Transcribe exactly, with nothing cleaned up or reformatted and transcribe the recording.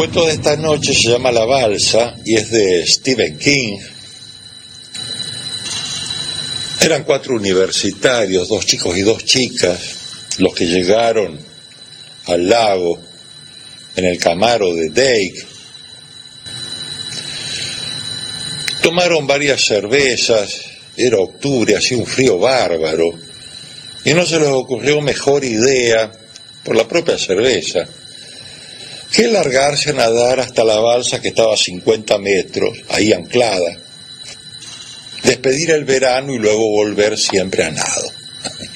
cuento de esta noche se llama La Balsa y es de Stephen King. Eran cuatro universitarios, dos chicos y dos chicas, los que llegaron al lago en el Camaro de Dake. Tomaron varias cervezas, era octubre, hacía un frío bárbaro, y no se les ocurrió mejor idea, por la propia cerveza, que largarse a nadar hasta la balsa que estaba a cincuenta metros, ahí anclada, despedir el verano y luego volver siempre a nado.